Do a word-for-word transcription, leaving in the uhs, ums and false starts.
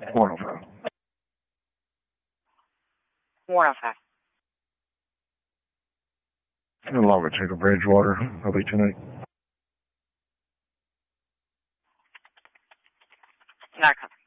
one oh five. one oh five. And Lava Chica Bridgewater, I'll be tonight. Not coming.